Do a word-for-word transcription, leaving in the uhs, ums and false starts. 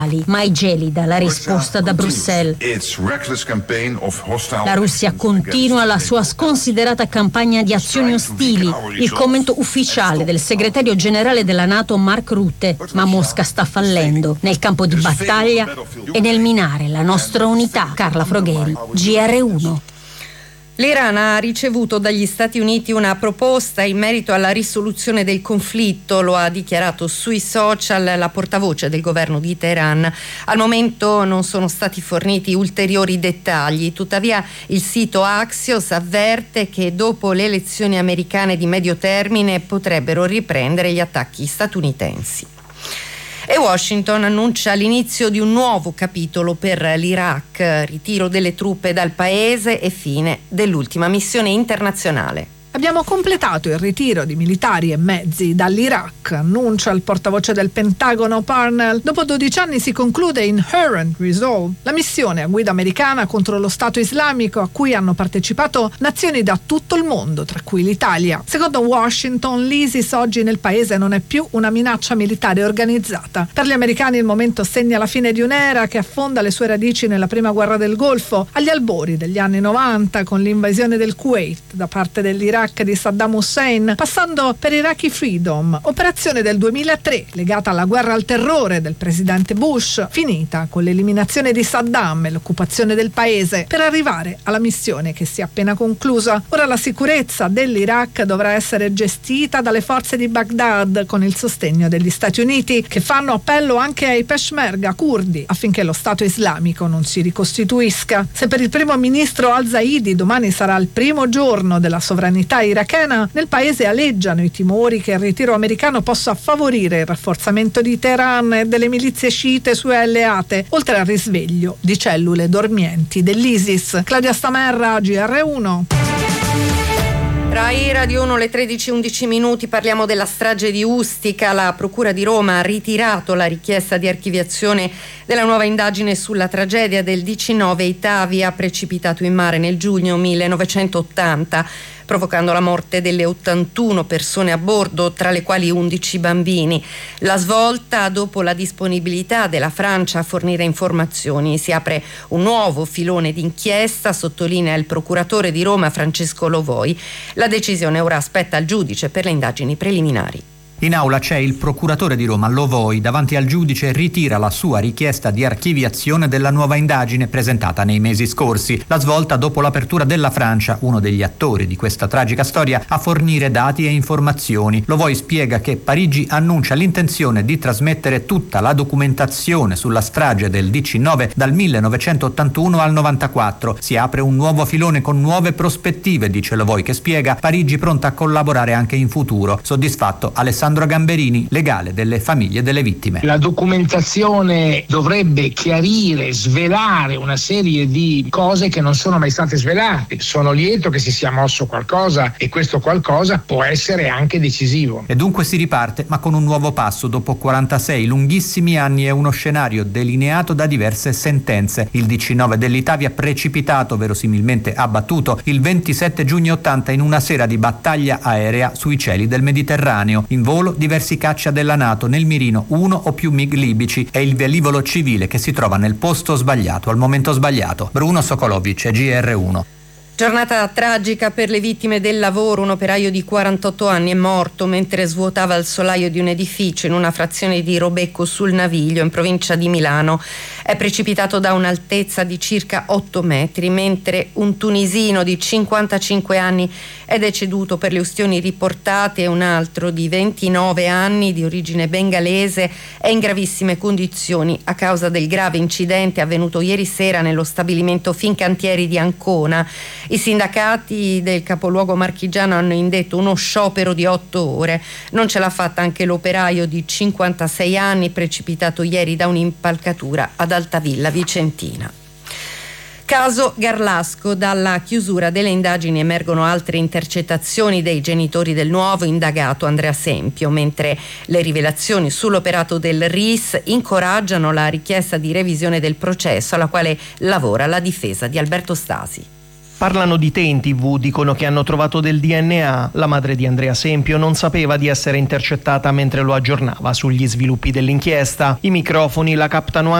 Mai gelida la risposta da Bruxelles. La Russia continua la sua sconsiderata campagna di azioni ostili, il commento ufficiale del segretario generale della NATO Mark Rutte, ma Mosca sta fallendo nel campo di battaglia e nel minare la nostra unità. Carla Frogheri, G R uno. L'Iran ha ricevuto dagli Stati Uniti una proposta in merito alla risoluzione del conflitto, lo ha dichiarato sui social la portavoce del governo di Teheran. Al momento non sono stati forniti ulteriori dettagli, tuttavia il sito Axios avverte che dopo le elezioni americane di medio termine potrebbero riprendere gli attacchi statunitensi. E Washington annuncia l'inizio di un nuovo capitolo per l'Iraq, ritiro delle truppe dal paese e fine dell'ultima missione internazionale. Abbiamo completato il ritiro di militari e mezzi dall'Iraq, annuncia il portavoce del Pentagono Parnell. Dopo dodici anni si conclude Inherent Resolve, la missione a guida americana contro lo Stato islamico a cui hanno partecipato nazioni da tutto il mondo, tra cui l'Italia. Secondo Washington, l'ISIS oggi nel paese non è più una minaccia militare organizzata. Per gli americani il momento segna la fine di un'era che affonda le sue radici nella prima guerra del Golfo, agli albori degli anni novanta con l'invasione del Kuwait da parte dell'Iraq di Saddam Hussein, passando per Iraqi Freedom, operazione del duemilatré legata alla guerra al terrore del presidente Bush, finita con l'eliminazione di Saddam e l'occupazione del paese, per arrivare alla missione che si è appena conclusa. Ora la sicurezza dell'Iraq dovrà essere gestita dalle forze di Baghdad con il sostegno degli Stati Uniti, che fanno appello anche ai Peshmerga curdi affinché lo Stato islamico non si ricostituisca. Se per il primo ministro al-Zaidi domani sarà il primo giorno della sovranità irachena, nel paese aleggiano i timori che il ritiro americano possa favorire il rafforzamento di Teheran e delle milizie sciite sue alleate, oltre al risveglio di cellule dormienti dell'ISIS. Claudia Stamerra, G R uno. Rai Radio uno, le tredici e undici minuti, parliamo della strage di Ustica. La Procura di Roma ha ritirato la richiesta di archiviazione della nuova indagine sulla tragedia del diciannove Itavia, precipitato in mare nel giugno millenovecentottanta, provocando la morte delle ottantuno persone a bordo, tra le quali undici bambini. La svolta dopo la disponibilità della Francia a fornire informazioni. Si apre un nuovo filone d'inchiesta, sottolinea il procuratore di Roma Francesco Lovoi. La decisione ora aspetta al giudice per le indagini preliminari. In aula c'è il procuratore di Roma Lovoi, davanti al giudice ritira la sua richiesta di archiviazione della nuova indagine presentata nei mesi scorsi. La svolta dopo l'apertura della Francia, uno degli attori di questa tragica storia, a fornire dati e informazioni. Lovoi spiega che Parigi annuncia l'intenzione di trasmettere tutta la documentazione sulla strage del diciannove dal millenovecentottantuno al novantaquattro. Si apre un nuovo filone con nuove prospettive, dice Lovoi, che spiega Parigi pronta a collaborare anche in futuro. Soddisfatto Alessandro Gamberini, legale delle famiglie delle vittime. La documentazione dovrebbe chiarire, svelare una serie di cose che non sono mai state svelate. Sono lieto che si sia mosso qualcosa e questo qualcosa può essere anche decisivo. E dunque si riparte, ma con un nuovo passo dopo quarantasei lunghissimi anni e uno scenario delineato da diverse sentenze. Il diciannove dell'Itavia precipitato, verosimilmente abbattuto, il ventisette giugno ottanta in una sera di battaglia aerea sui cieli del Mediterraneo. In volo diversi caccia della NATO, nel mirino uno o più MiG libici e il velivolo civile che si trova nel posto sbagliato al momento sbagliato. Bruno Sokolovic, G R uno. Giornata tragica per le vittime del lavoro. Un operaio di quarantotto anni è morto mentre svuotava il solaio di un edificio in una frazione di Robecco sul Naviglio, in provincia di Milano. È precipitato da un'altezza di circa otto metri, mentre un tunisino di cinquantacinque anni è deceduto per le ustioni riportate e un altro di ventinove anni di origine bengalese è in gravissime condizioni a causa del grave incidente avvenuto ieri sera nello stabilimento Fincantieri di Ancona. I sindacati del capoluogo marchigiano hanno indetto uno sciopero di otto ore. Non ce l'ha fatta anche l'operaio di cinquantasei anni precipitato ieri da un'impalcatura ad Altavilla Vicentina. Caso Garlasco. Dalla chiusura delle indagini emergono altre intercettazioni dei genitori del nuovo indagato Andrea Sempio, mentre le rivelazioni sull'operato del R I S incoraggiano la richiesta di revisione del processo alla quale lavora la difesa di Alberto Stasi. Parlano di te in tv, dicono che hanno trovato del D N A. La madre di Andrea Sempio non sapeva di essere intercettata mentre lo aggiornava sugli sviluppi dell'inchiesta. I microfoni la captano